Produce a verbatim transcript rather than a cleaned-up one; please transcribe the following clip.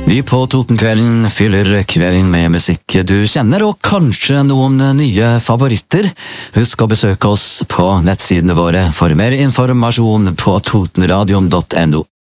Vi på Totenkvelden fyller kvelden med musikk du kjenner, og kanskje noen nye favoritter. Husk å besøke oss på nettsidene våre for mer informasjon på totenradion punktum no.